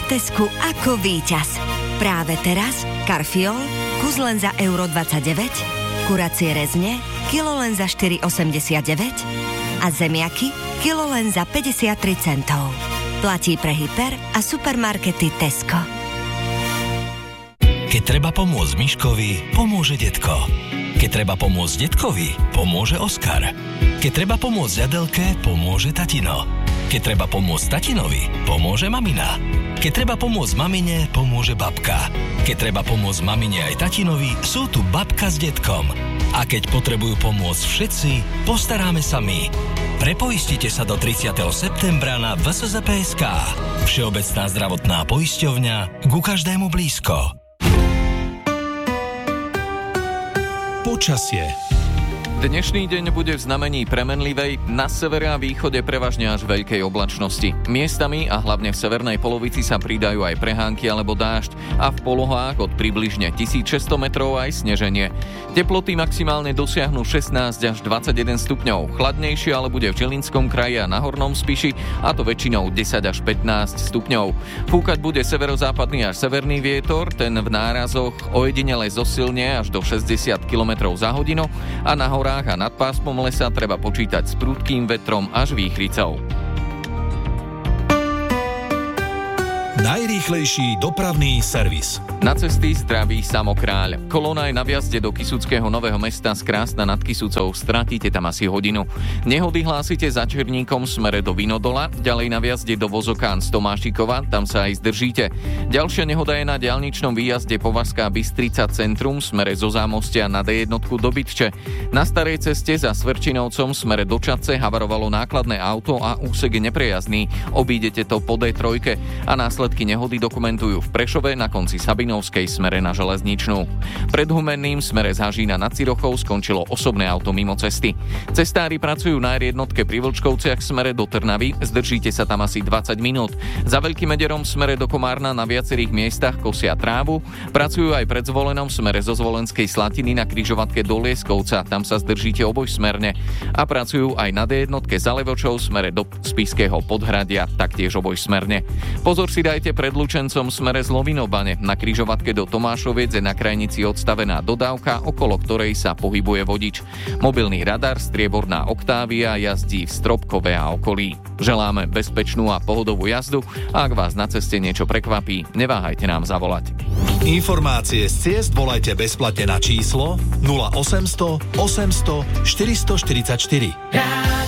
Tesku ako víťaz. Práve teraz Karfiol, kus len za €29, kuracie rezne, kilo len za 4,89 a zemiaky, kilo len za 53 centov. Platí pre hyper a supermarkety Tesco. Keď treba pomôcť Miškovi, pomôže detko. Keď treba pomôcť detkovi, pomôže Oskar. Keď treba pomôcť Adelke, pomôže tatino. Keď treba pomôcť tatinovi, pomôže mamina. Keď treba pomôcť mamine, pomôže babka. Keď treba pomôcť mamine aj tatinovi, sú tu babka s detkom. A keď potrebujú pomôcť všetci, postaráme sa my. Prepoistite sa do 30. septembra na VSZPSK. Všeobecná zdravotná poisťovňa, ku každému blízko. Počasie. Dnešný deň bude v znamení premenlivej, na severe a východe prevažne až veľkej oblačnosti. Miestami a hlavne v severnej polovici sa pridajú aj prehánky alebo dážď a v polohách od približne 1600 metrov aj sneženie. Teploty maximálne dosiahnu 16 až 21 stupňov. Chladnejšie ale bude v Žilinskom kraji a na Hornom Spiši, a to väčšinou 10 až 15 stupňov. Fúkať bude severozápadný až severný vietor, ten v nárazoch ojedinele zosilnie až do 60 km za hodinu a na horách a nad pásmom lesa treba počítať s prudkým vetrom až výchricou. Najrýchlejší dopravný servis. Na cesty zdraví Samokráľ. Kolóna je na vjazde do Kysuckého Nového Mesta z Krásna nad Kysucou. Stratíte tam asi hodinu. Nehody hlásite za Černíkom v smere do Vinodola, ďalej na vjazde do Vozokán z Tomášikova, tam sa aj zdržíte. Ďalšia nehoda je na diaľničnom výjazde Považská Bystrica centrum v smere zo Zámostia na D1 do Bytče. Na starej ceste za Svrčinovcom v smere do Čadce havarovalo nákladné auto a úsek je neprejazdný. Obídete to po D3 a následky nehody dokumentujú v Prešove na konci Sabinovskej smere na Železničnú. Pred Humenným smere z Hažína nad Cirochou skončilo osobné auto mimo cesty. Cestári pracujú na R1 pri Vlčkovciach smere do Trnavy, zdržíte sa tam asi 20 minút. Za Veľkým Mederom smere do Komárna na viacerých miestach kosia trávu, pracujú aj pred Zvolenom smere zo Zvolenskej Slatiny na križovatke do Lieskovca, tam sa zdržíte obojsmerne. A pracujú aj na D1 za Levočou smere do Spišského Podhradia, taktiež obojsmerne. Pozor si dajte pred Lučencom smere z Lovinobane. Na križovatke do Tomášoviec je na krajnici odstavená dodávka, okolo ktorej sa pohybuje vodič. Mobilný radar strieborná Octavia jazdí v Stropkove a okolí. Želáme bezpečnú a pohodovú jazdu a ak vás na ceste niečo prekvapí, neváhajte nám zavolať. Informácie z ciest volajte bezplatne na číslo 0800 800 444.